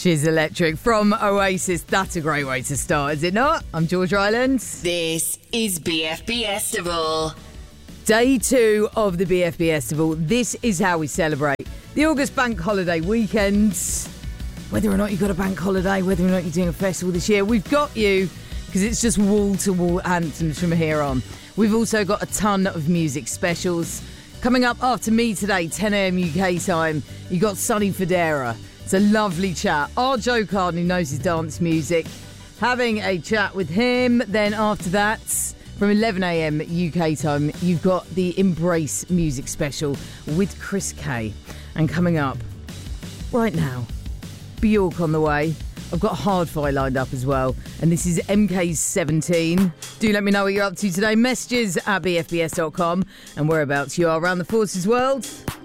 She's electric from Oasis. That's a great way to start, is it not? I'm George Ryland. This is BFB Festival. Day 2 of the BFB Festival. This is how we celebrate the August bank holiday weekends. Whether or not you've got a bank holiday, whether or not you're doing a festival this year, we've got you, because it's just wall-to-wall anthems from here on. We've also got a ton of music specials. Coming up after me today, 10 a.m. UK time, you got Sonny Fodera. It's a lovely chat. Our Joe Carden, who knows his dance music, having a chat with him. Then after that, from 11 a.m. UK time, you've got the Embrace music special with Chris Kay. And coming up right now, Bjork on the way. I've got Hardfire lined up as well. And this is MK's 17. Do let me know what you're up to today. Messages at bfbs.com and whereabouts you are around the Forces world.